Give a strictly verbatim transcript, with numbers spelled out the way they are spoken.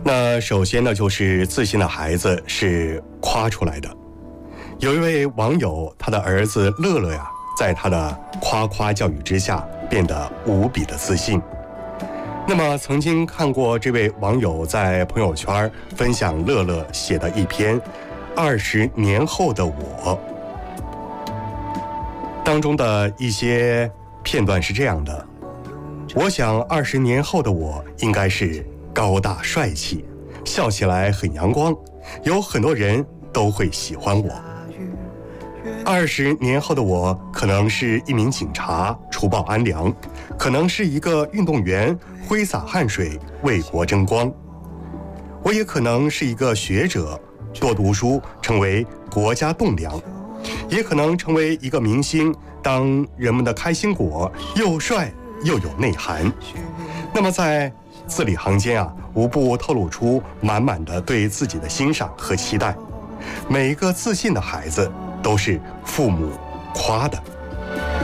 那首先呢，就是自信的孩子是夸出来的。有一位网友，他的儿子乐乐呀，在他的夸夸教育之下，变得无比的自信。那么曾经看过这位网友在朋友圈分享乐乐写的一篇《二十年后的我》当中的一些片段是这样的：我想二十年后的我应该是高大帅气，笑起来很阳光，有很多人都会喜欢我。二十年后的我可能是一名警察，除暴安良，可能是一个运动员，挥洒汗水为国争光。我也可能是一个学者，多读书，成为国家栋梁，也可能成为一个明星，当人们的开心果，又帅又有内涵。那么在字里行间啊，无不透露出满满的对自己的欣赏和期待。每一个自信的孩子都是父母夸的。